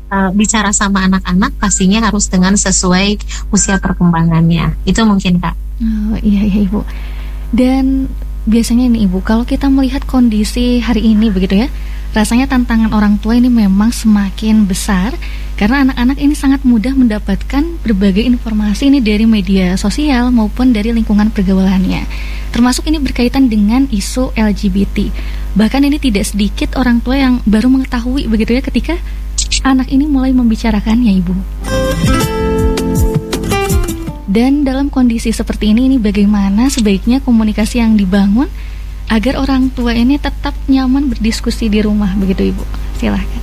bicara sama anak-anak pastinya harus dengan sesuai usia perkembangannya. Itu mungkin Kak. Oh, iya Ibu. Dan biasanya ini Ibu, kalau kita melihat kondisi hari ini begitu ya, rasanya tantangan orang tua ini memang semakin besar karena anak-anak ini sangat mudah mendapatkan berbagai informasi ini dari media sosial maupun dari lingkungan pergaulannya. Termasuk ini berkaitan dengan isu LGBT. Bahkan ini tidak sedikit orang tua yang baru mengetahui begitu ya ketika anak ini mulai membicarakannya Ibu. Dan dalam kondisi seperti ini bagaimana sebaiknya komunikasi yang dibangun agar orang tua ini tetap nyaman berdiskusi di rumah begitu Ibu? Silahkan.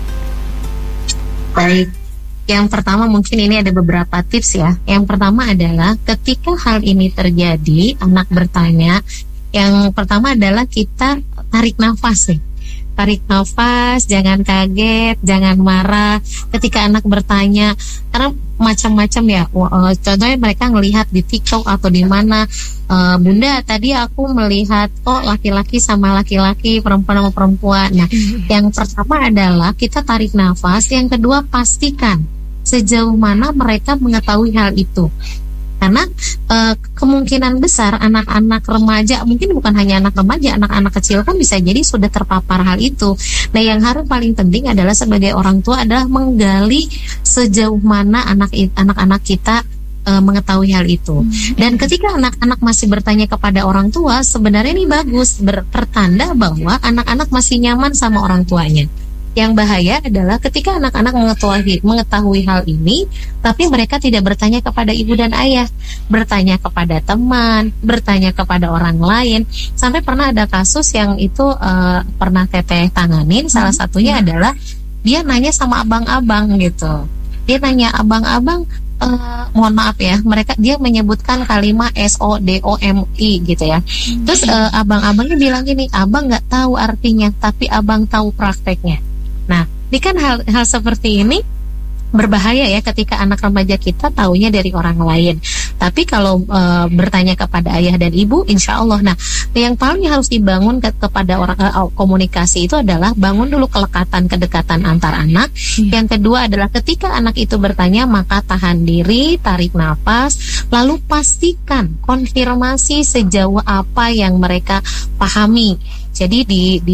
Baik, yang pertama mungkin ini ada beberapa tips ya. Yang pertama adalah ketika hal ini terjadi, anak bertanya, yang pertama adalah kita tarik nafas nih. Tarik nafas, jangan kaget, jangan marah ketika anak bertanya, karena macam-macam ya. Contohnya mereka ngelihat di TikTok atau di mana, Bunda tadi aku melihat kok laki-laki sama laki-laki, perempuan sama perempuan. Nah, yang pertama adalah kita tarik nafas, yang kedua pastikan sejauh mana mereka mengetahui hal itu. Karena kemungkinan besar anak-anak remaja, mungkin bukan hanya anak remaja, anak-anak kecil pun bisa jadi sudah terpapar hal itu. Nah, yang harus paling penting adalah sebagai orang tua adalah menggali sejauh mana anak-anak kita mengetahui hal itu. Dan ketika anak-anak masih bertanya kepada orang tua, sebenarnya ini bagus, pertanda bahwa anak-anak masih nyaman sama orang tuanya. Yang bahaya adalah ketika anak-anak mengetahui hal ini, tapi mereka tidak bertanya kepada ibu dan ayah, bertanya kepada teman, bertanya kepada orang lain. Sampai pernah ada kasus yang itu pernah teteh tanganin. Salah satunya adalah dia nanya sama abang-abang gitu. Dia nanya abang-abang, mohon maaf ya, dia menyebutkan kalimat SODOMI gitu ya. Terus abang-abangnya bilang gini, abang nggak tahu artinya, tapi abang tahu prakteknya. Nah, ini kan hal seperti ini berbahaya ya ketika anak remaja kita taunya dari orang lain. Tapi kalau bertanya kepada ayah dan ibu, insya Allah. Nah, yang paling harus dibangun kepada orang komunikasi itu adalah bangun dulu kedekatan antar anak. Yang kedua adalah ketika anak itu bertanya, maka tahan diri, tarik nafas, lalu pastikan konfirmasi sejauh apa yang mereka pahami. Jadi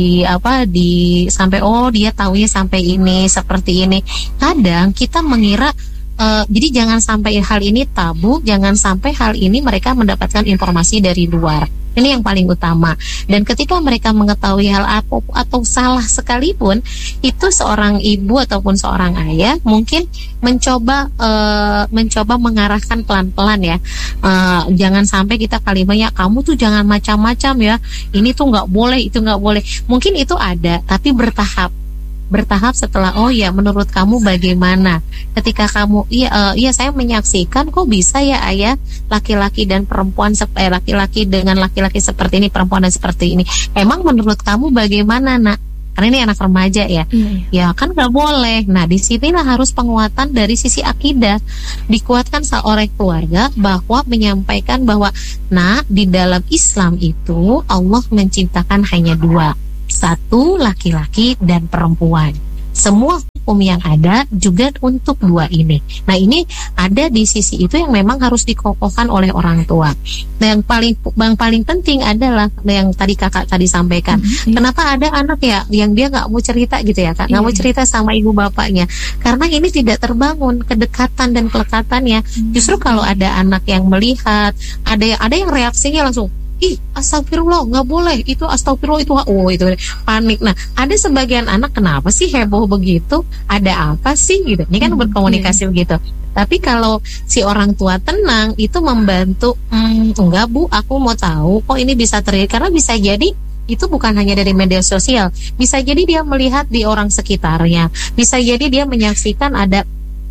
sampai dia taunya sampai ini, seperti ini. Kadang kita mengira jadi jangan sampai hal ini tabu, jangan sampai hal ini mereka mendapatkan informasi dari luar. Ini yang paling utama. Dan ketika mereka mengetahui hal apa atau salah sekalipun, itu seorang ibu ataupun seorang ayah mungkin mencoba mengarahkan pelan-pelan ya. Jangan sampai kita kalimatnya, kamu tuh jangan macam-macam ya. Ini tuh nggak boleh, itu nggak boleh. Mungkin itu ada, tapi bertahap setelah, oh ya menurut kamu bagaimana ketika kamu iya saya menyaksikan kok bisa ya ayah, laki-laki dan perempuan laki-laki dengan laki-laki seperti ini, perempuan dan seperti ini, emang menurut kamu bagaimana nak? Karena ini anak remaja ya. Ya kan nggak boleh. Nah, disinilah harus penguatan dari sisi akidah, dikuatkan oleh keluarga bahwa menyampaikan bahwa di dalam Islam itu Allah menciptakan hanya dua, satu laki-laki dan perempuan. Semua hukum yang ada juga untuk dua ini. Nah, ini ada di sisi itu yang memang harus dikokohkan oleh orang tua. Nah, yang paling penting adalah yang tadi kakak tadi sampaikan. Kenapa ada anak ya yang dia nggak mau cerita gitu ya kak, nggak mau cerita sama ibu bapaknya? Karena ini tidak terbangun kedekatan dan kelekatannya. Justru kalau ada anak yang melihat, ada yang reaksinya langsung, ih astagfirullah nggak boleh, itu astagfirullah itu itu panik. Nah, ada sebagian anak kenapa sih heboh begitu, ada apa sih gitu, ini kan berkomunikasi begitu. Tapi kalau si orang tua tenang, itu membantu, enggak bu, aku mau tahu kok ini bisa terjadi, karena bisa jadi itu bukan hanya dari media sosial, bisa jadi dia melihat di orang sekitarnya, bisa jadi dia menyaksikan ada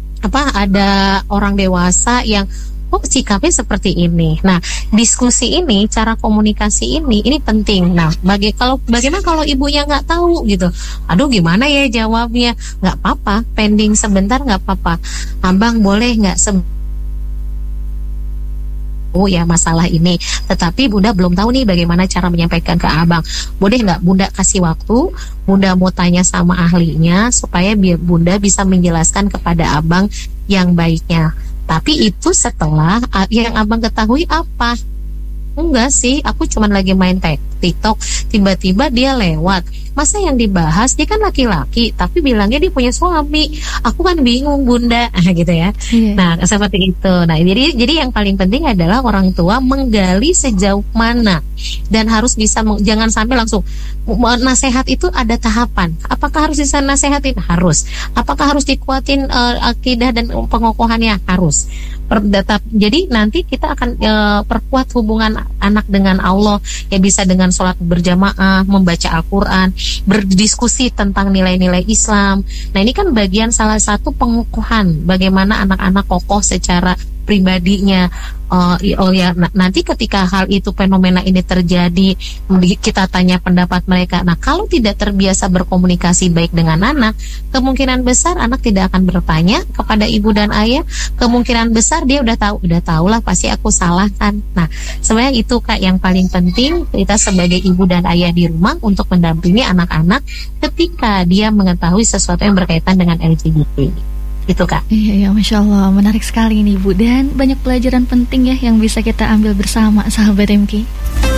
orang dewasa yang sikapnya seperti ini. Nah, diskusi ini, cara komunikasi ini penting. Nah, bagaimana kalau ibunya nggak tahu gitu? Aduh, gimana ya jawabnya? Nggak apa-apa, pending sebentar nggak apa-apa. Abang boleh nggak tahu ya masalah ini, tetapi Bunda belum tahu nih bagaimana cara menyampaikan ke Abang. Boleh nggak Bunda kasih waktu? Bunda mau tanya sama ahlinya supaya biar Bunda bisa menjelaskan kepada Abang yang baiknya. Tapi itu setelah yang Abang ketahui apa? Enggak sih, aku cuman lagi main TikTok, tiba-tiba dia lewat. Masa yang dibahas dia kan laki-laki, tapi bilangnya dia punya suami. Aku kan bingung Bunda, gitu ya. Nah, seperti itu. Nah, jadi yang paling penting adalah orang tua menggali sejauh mana dan harus bisa jangan sampai langsung nasihat itu ada tahapan. Apakah harus bisa nasihatin? Harus. Apakah harus dikuatin akidah dan pengokohannya? Harus. Jadi nanti kita akan perkuat hubungan anak dengan Allah, ya bisa dengan sholat berjamaah, membaca Al-Quran, berdiskusi tentang nilai-nilai Islam. Nah, ini kan bagian salah satu pengukuhan bagaimana anak-anak kokoh secara pribadinya. Nanti ketika hal itu, fenomena ini terjadi, kita tanya pendapat mereka. Nah, kalau tidak terbiasa berkomunikasi baik dengan anak, kemungkinan besar anak tidak akan bertanya kepada ibu dan ayah. Kemungkinan besar dia udah tahu lah pasti aku salah kan. Nah, sebenarnya itu Kak yang paling penting kita sebagai ibu dan ayah di rumah untuk mendampingi anak-anak ketika dia mengetahui sesuatu yang berkaitan dengan LGBT. Itu Kak. Iya, Masya Allah, menarik sekali nih Bu. Dan banyak pelajaran penting ya yang bisa kita ambil bersama sahabat MK.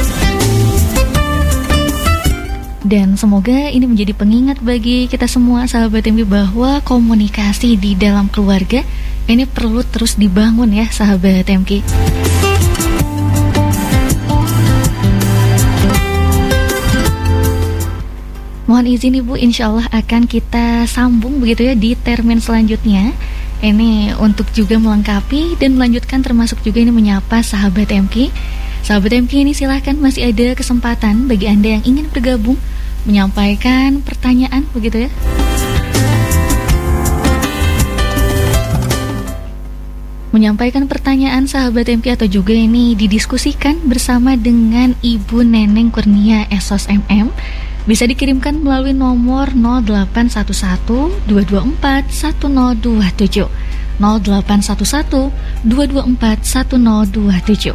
Dan semoga ini menjadi pengingat bagi kita semua sahabat MK bahwa komunikasi di dalam keluarga ini perlu terus dibangun ya sahabat MK. Mohon izin Ibu, insya Allah akan kita sambung begitu ya di termin selanjutnya. Ini untuk juga melengkapi dan melanjutkan, termasuk juga ini menyapa sahabat MK. Sahabat MK ini silahkan, masih ada kesempatan bagi Anda yang ingin bergabung menyampaikan pertanyaan begitu ya. Menyampaikan pertanyaan sahabat MK atau juga ini didiskusikan bersama dengan Ibu Neneng Kurnia SOS MM. Bisa dikirimkan melalui nomor 0811 224 1027 0811 224 1027.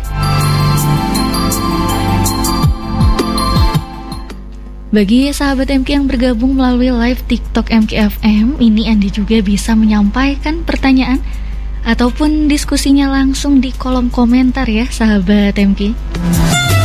Bagi sahabat MK yang bergabung melalui live TikTok MKFM, ini Anda juga bisa menyampaikan pertanyaan ataupun diskusinya langsung di kolom komentar ya sahabat MK.